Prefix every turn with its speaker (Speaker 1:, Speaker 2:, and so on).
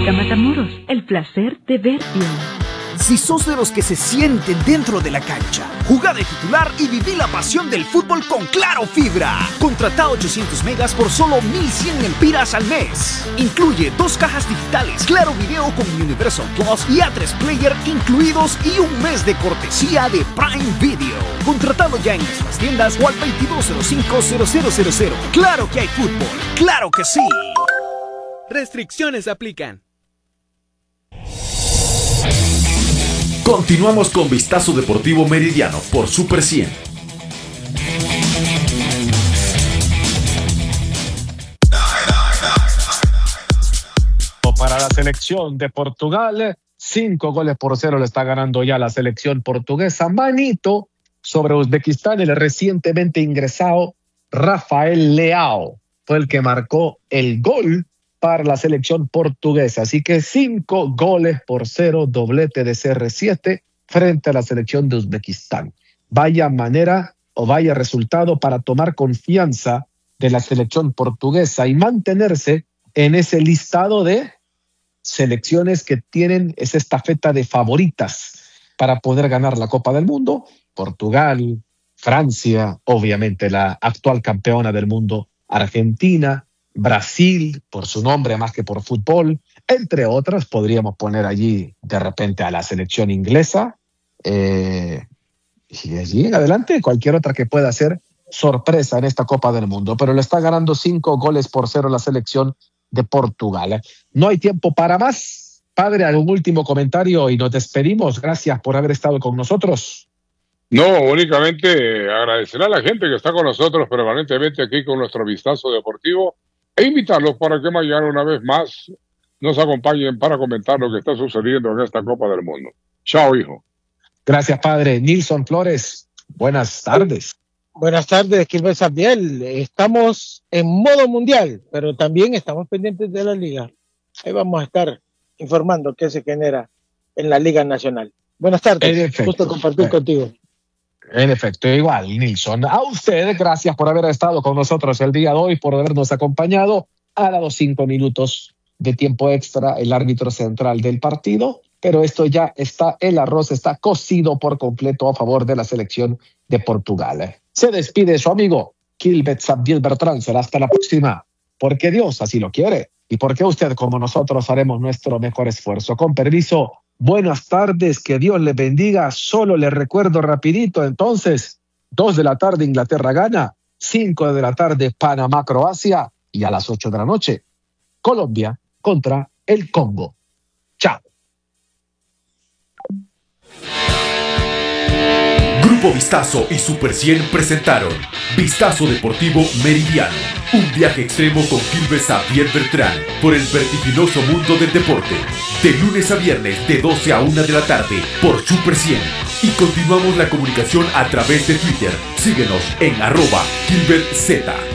Speaker 1: Óptica Matamoros, el placer de ver bien.
Speaker 2: Si sos de los que se sienten dentro de la cancha, jugá de titular y viví la pasión del fútbol con Claro Fibra. Contratá 800 megas por solo 1,100 lempiras al mes. Incluye 2 cajas digitales, Claro Video con Universal Plus y A3 Player incluidos y un mes de cortesía de Prime Video. Contratado ya en nuestras tiendas o al 2205-0000. Claro que hay fútbol, claro que sí.
Speaker 3: Restricciones aplican.
Speaker 4: Continuamos con Vistazo Deportivo Meridiano por Super 100.
Speaker 5: Para la selección de Portugal, 5-0 le está ganando ya la selección portuguesa. Manito sobre Uzbekistán, el recientemente ingresado Rafael Leao fue el que marcó el gol para la selección portuguesa. Así que 5-0, doblete de CR7 frente a la selección de Uzbekistán. Vaya manera o vaya resultado para tomar confianza de la selección portuguesa y mantenerse en ese listado de selecciones que tienen esa estafeta de favoritas para poder ganar la Copa del Mundo. Portugal, Francia, obviamente la actual campeona del mundo, Argentina, Brasil, por su nombre más que por fútbol, entre otras. Podríamos poner allí de repente a la selección inglesa y allí en adelante cualquier otra que pueda ser sorpresa en esta Copa del Mundo, pero le está ganando 5-0 la selección de Portugal. No hay tiempo para más. Padre, algún último comentario y nos despedimos. Gracias por haber estado con nosotros.
Speaker 6: No, únicamente agradecer a la gente que está con nosotros permanentemente aquí con nuestro Vistazo Deportivo e invitarlos para que mañana una vez más nos acompañen para comentar lo que está sucediendo en esta Copa del Mundo. Chao, hijo.
Speaker 5: Gracias, padre. Nilson Flores, buenas tardes.
Speaker 7: Buenas tardes, Quilmes Sabiel. Estamos en modo mundial, pero también estamos pendientes de la liga. Ahí vamos a estar informando qué se genera en la Liga Nacional. Buenas tardes, gusto compartir contigo.
Speaker 5: En efecto, igual, Nilson. A usted, gracias por haber estado con nosotros el día de hoy, por habernos acompañado. Ha dado 5 minutos de tiempo extra el árbitro central del partido, pero esto ya está, el arroz está cocido por completo a favor de la selección de Portugal. Se despide su amigo Quilmes Sabiel Bertrán. Será hasta la próxima, porque Dios así lo quiere y porque usted como nosotros haremos nuestro mejor esfuerzo. Con permiso, buenas tardes, que Dios le bendiga. Solo le recuerdo rapidito, entonces, 2 de la tarde Inglaterra gana, 5 de la tarde Panamá, Croacia, y a las 8 de la noche Colombia contra el Congo. Chao.
Speaker 4: Grupo Vistazo y Super 100 presentaron Vistazo Deportivo Meridiano, un viaje extremo con Quilmes Sabiel Bertrán por el vertiginoso mundo del deporte, de lunes a viernes de 12 a 1 de la tarde por Super 100. Y continuamos la comunicación a través de Twitter. Síguenos en @QuilmesZ.